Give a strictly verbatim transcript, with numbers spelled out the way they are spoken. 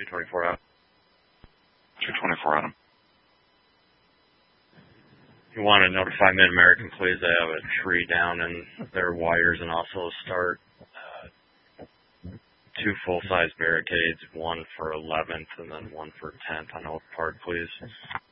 two twenty-four out. two twenty-four, Adam. You want to notify Mid-American, please. They have a tree down in their wires, and also start uh, two full-size barricades, one for eleventh and then one for tenth on Oak Park, please.